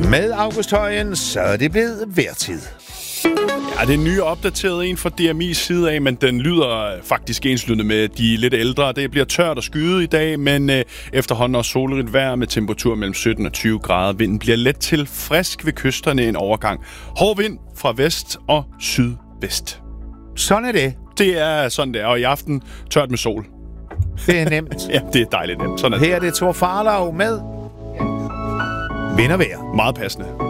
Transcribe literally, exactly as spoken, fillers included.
Med August Højen, så er det blevet vejrtid. Ja, det er en ny opdateret en fra D M I's side af, men den lyder faktisk enslydende med de lidt ældre. Det bliver tørt og skyet i dag, men øh, efterhånden også solrigt vejr med temperatur mellem sytten og tyve grader. Vinden bliver let til frisk ved kysterne en overgang. Hård vind fra vest og sydvest. Sådan er det. Det er sådan det er, og i aften tørt med sol. Det er nemt. Ja, det er dejligt nemt. Sådan er det. Her er det Thor Farlov med vind og vejr. Meget passende.